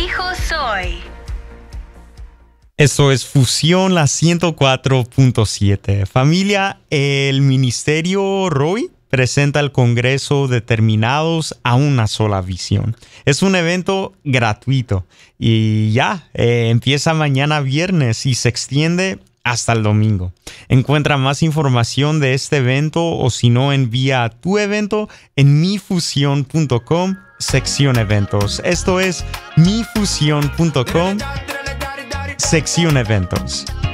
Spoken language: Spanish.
hijo soy. Eso es Fusión, la 104.7. Familia, el Ministerio Roy presenta al Congreso Determinados a una sola visión. Es un evento gratuito y empieza mañana viernes y se extiende hasta el domingo. Encuentra más información de este evento o si no, envía tu evento en mifusión.com, sección eventos. Esto es mifusión.com, sección eventos.